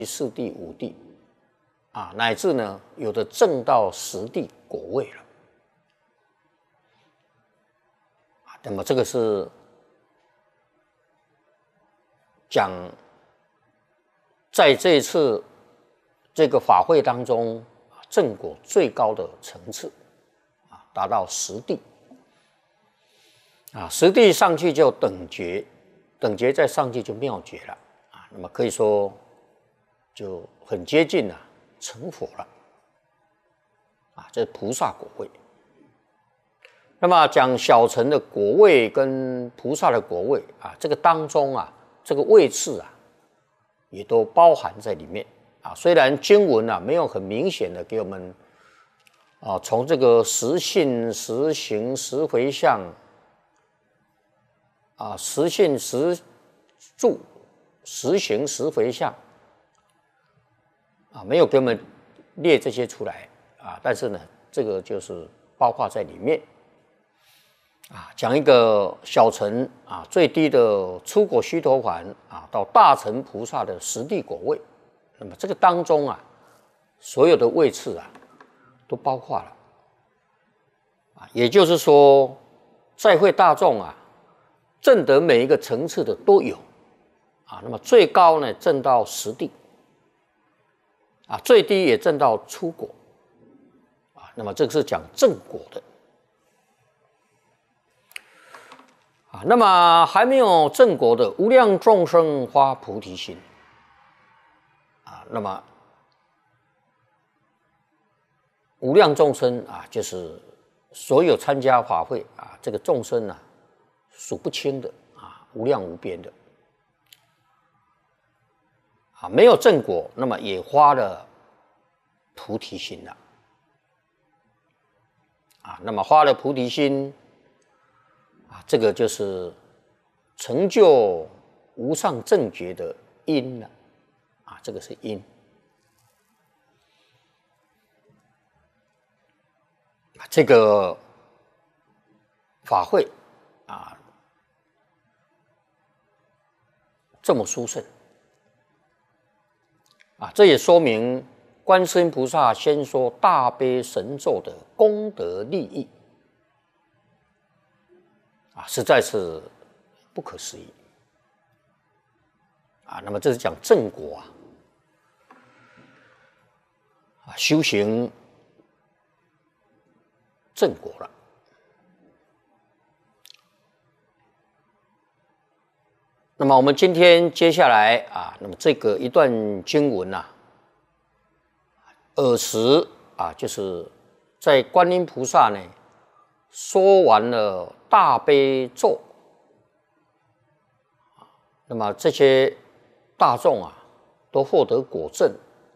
四地、五地，乃至呢有的证到10地果位了。那么这个是讲在这一次这个法会当中，正果最高的层次，达到10地。10地上去就等觉，等觉再上去就妙觉了。那么可以说就很接近成佛了。这是菩萨果位。那么讲小乘的果位跟菩萨的果位这个当中这个位次也都包含在里面虽然经文没有很明显的给我们从这个实信、实行、实回向实信、实住、实行、实回向没有给我们列这些出来但是呢，这个就是包括在里面讲一个小乘最低的初果须陀洹到大乘菩萨的10地果位，那么这个当中所有的位次都包括了也就是说，在会大众证得每一个层次的都有那么最高呢证到10地最低也证到初果那么这个是讲正果的那么还没有正果的无量众生发菩提心那么无量众生就是所有参加法会这个众生数不清的无量无边的没有正果，那么也发了菩提心了那么发了菩提心这个就是成就无上正觉的因了这个是因这个法会这么殊胜这也说明观世音菩萨先说大悲神咒的功德利益实在是不可思议那么这是讲正果修行正果了。那么我们今天接下来那么这个一段经文尔时就是在观音菩萨呢说完了大悲咒那么这些大众都获得果证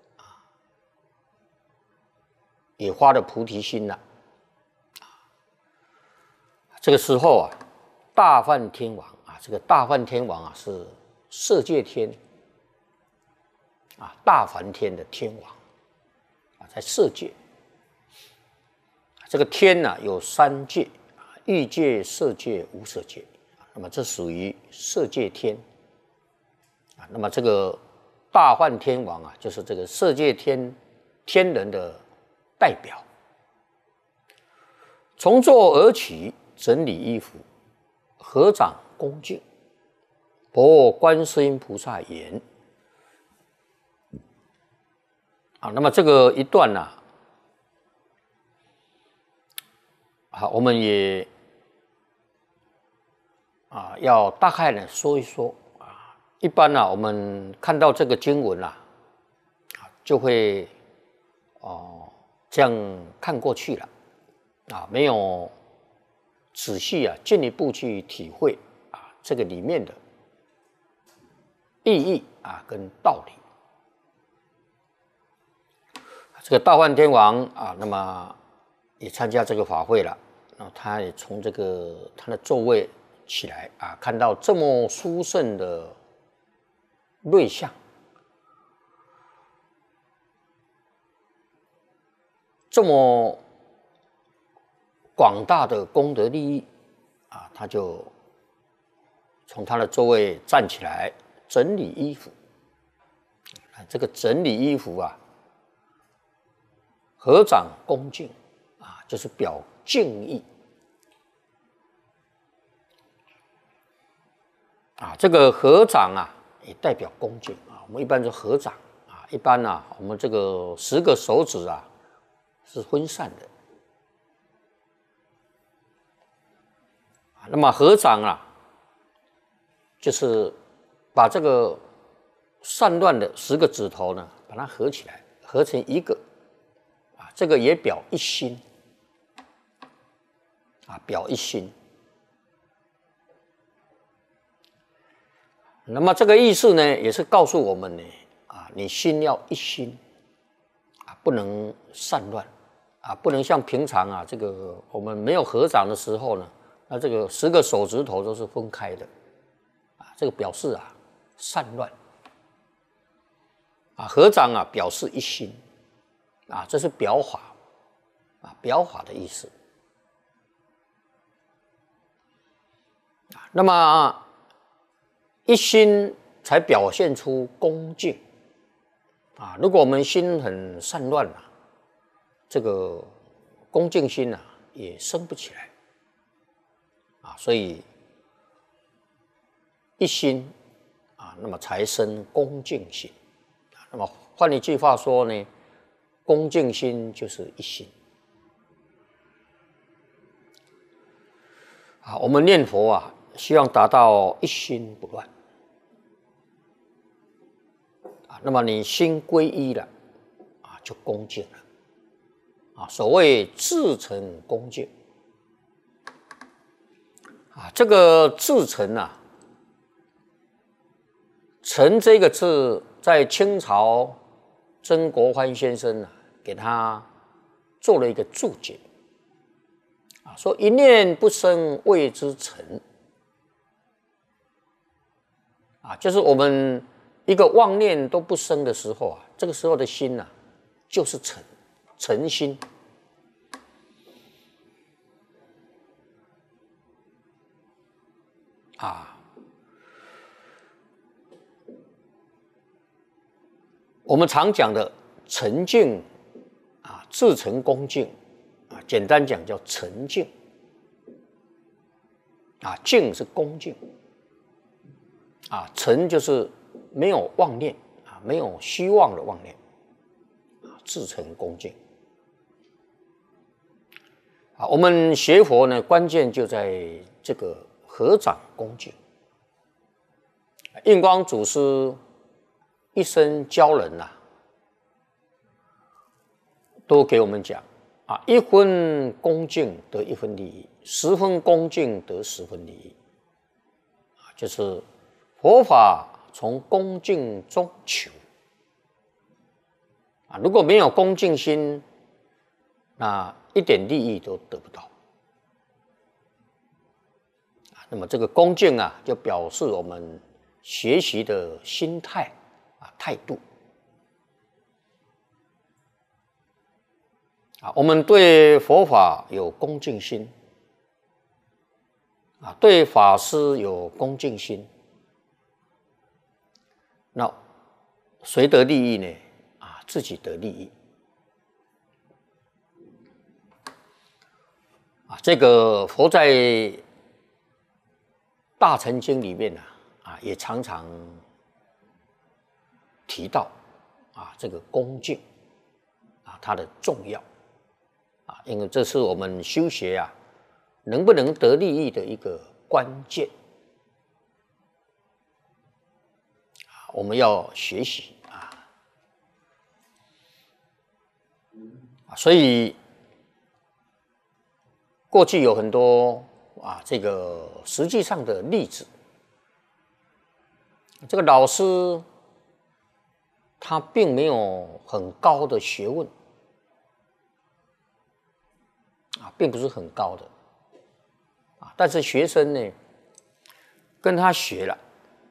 也发了菩提心了这个时候大梵天王这个大梵天王是色界天大梵天的天王在色界这个天有3界欲界、色界、无色界那么这属于色界天那么这个大梵天王就是这个色界天人的代表从座而起整理衣服合掌恭敬薄观世音菩萨言那么这个一段我们也要大概呢说一说一般我们看到这个经文就会这样看过去了没有仔细进一步去体会这个里面的意义跟道理。这个大梵天王那么也参加这个法会了，他也从这个他的座位起来看到这么殊胜的瑞相，这么广大的功德利益他就从他的座位站起来整理衣服这个整理衣服啊，合掌恭敬啊，就是表敬意啊。这个合掌啊，也代表恭敬啊。我们一般就合掌啊，一般啊，我们这个10个手指啊是分散的啊。那么合掌啊，就是把这个散乱的10个指头呢，把它合起来，合成一个啊，这个也表一心啊，表一心。那么这个意思呢，也是告诉我们呢，啊，你心要一心啊，不能散乱啊，不能像平常啊，这个我们没有合掌的时候呢，那这个10个手指头都是分开的啊，这个表示啊散乱。啊，合掌啊，表示一心啊，这是表法啊，表法的意思啊。那么一心才表现出恭敬啊。如果我们心很散乱啊，这个恭敬心啊也生不起来啊。所以一心啊，那么才生恭敬心。那么换一句话说呢，恭敬心就是一心啊。我们念佛啊，希望达到一心不乱啊。那么你心归一了啊，就恭敬了啊。所谓至诚恭敬啊，这个至诚啊，诚这个字，在清朝曾国藩先生啊，给他做了一个注解啊，说一念不生谓之诚啊，就是我们一个妄念都不生的时候啊，这个时候的心啊，就是诚，诚心啊。我们常讲的诚敬啊，至诚恭敬啊，简单讲叫诚敬啊，敬是恭敬啊，诚就是没有妄念啊，没有虚妄的妄念啊，至诚恭敬啊。我们学佛呢，关键就在这个合掌恭敬。印光祖师一生教人呐，都给我们讲啊，1分恭敬得1分利益，10分恭敬得10分利益啊，就是佛法从恭敬中求啊。如果没有恭敬心，那一点利益都得不到啊。那么这个恭敬啊，就表示我们学习的心态啊，态度啊。我们对佛法有恭敬心啊，对法师有恭敬心，那谁得利益呢？啊，自己得利益啊。这个佛在大乘经里面啊，也常常提到啊，这个恭敬啊，它的重要啊，因为这是我们修学啊，能不能得利益的一个关键啊，我们要学习啊。所以过去有很多啊，这个实际上的例子，这个老师他并没有很高的学问啊，并不是很高的啊，但是学生呢跟他学了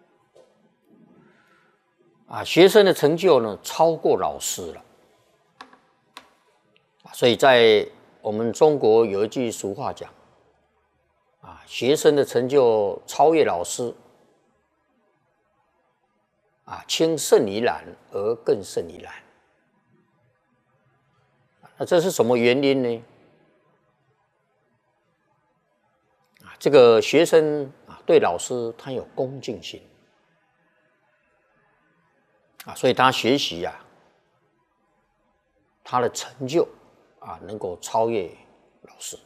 啊，学生的成就呢超过老师了，所以在我们中国有一句俗话讲啊，学生的成就超越老师轻胜于蓝而更胜于蓝。那这是什么原因呢？这个学生对老师他有恭敬心所以他学习他的成就能够超越老师。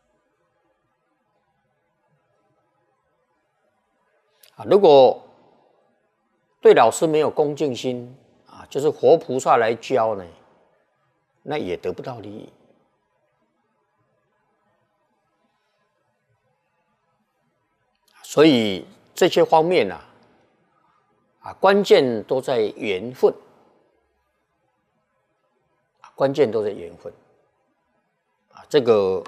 如果对老师没有恭敬心就是活菩萨来教呢，那也得不到利益。所以这些方面关键都在缘分，关键都在缘分这个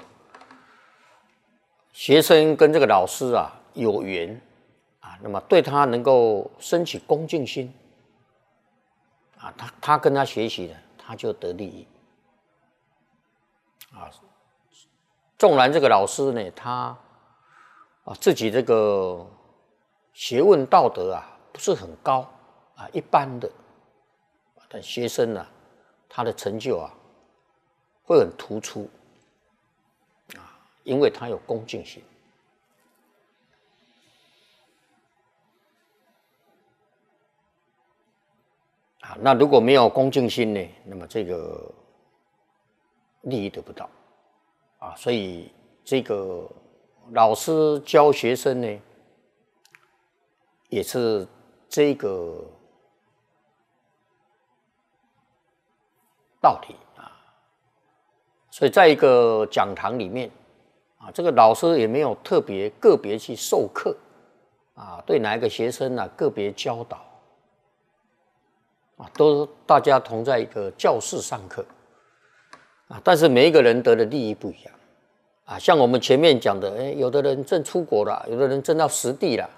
学生跟这个老师有缘那么对他能够升起恭敬心他跟他学习了，他就得利益纵然这个老师呢，他自己这个学问道德不是很高一般的，但学生他的成就会很突出因为他有恭敬心那如果没有恭敬心呢，那么这个利益得不到所以这个老师教学生呢，也是这个道理所以在一个讲堂里面这个老师也没有特别个别去授课对哪一个学生个别教导都大家同在一个教室上课但是每一个人得的利益不一样像我们前面讲的有的人正出国了，有的人正到实地了，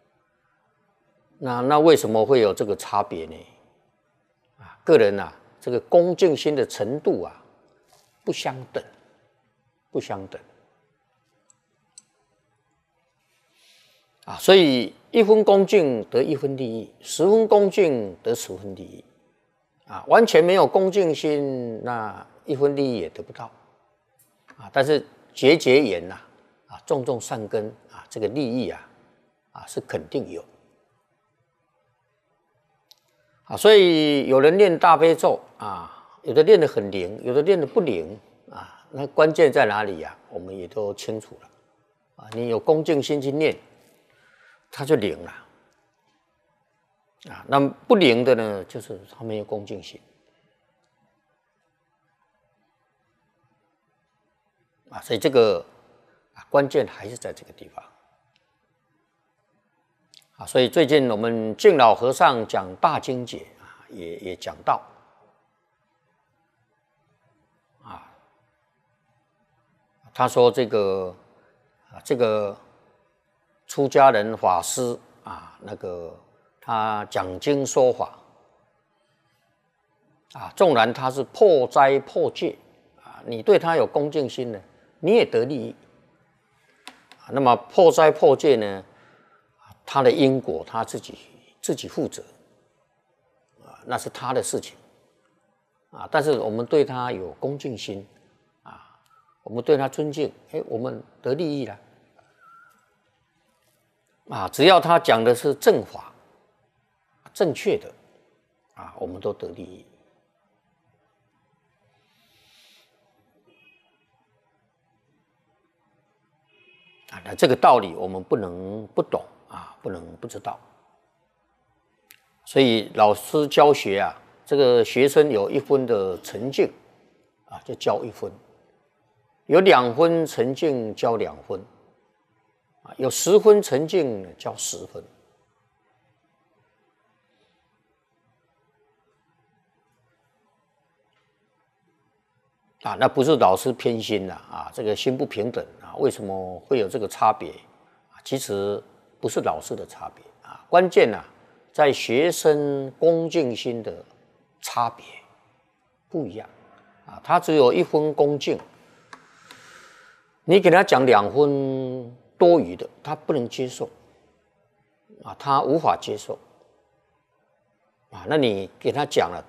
那为什么会有这个差别呢？个人这个恭敬心的程度不相等，不相等所以1分恭敬得1分利益，10分恭敬得10分利益完全没有恭敬心，那1分利益也得不到但是结缘种种善根这个利益是肯定有所以有人念大悲咒有的念得很灵，有的念得不灵那关键在哪里我们也都清楚了你有恭敬心去念，它就灵了那不灵的呢，就是他没有恭敬心所以这个关键还是在这个地方所以最近我们敬老和尚讲大经解也讲到他说这个出家人法师那个他讲经说法纵然他是破灾破戒你对他有恭敬心呢，你也得利益那么破灾破戒呢，他的因果他自己负责那是他的事情但是我们对他有恭敬心我们对他尊敬我们得利益了只要他讲的是正法正确的我们都得利益那这个道理我们不能不懂不能不知道所以老师教学这个学生有1分的沉静就教1分，有2分沉静教2分有10分沉静教10分那不是老师偏心这个心不平等为什么会有这个差别其实不是老师的差别关键在学生恭敬心的差别不一样他只有1分恭敬，你给他讲2分多余的，他不能接受他无法接受啊，那你给他讲了，